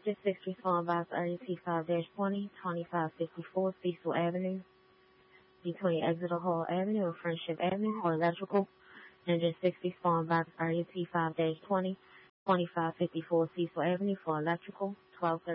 District respond box area T5-20, 2554 Cecil Avenue, between Exeter Hall Avenue and Friendship Avenue for electrical. Engine 6 respond box area T5-20, 2554 Cecil Avenue for electrical. 12:30.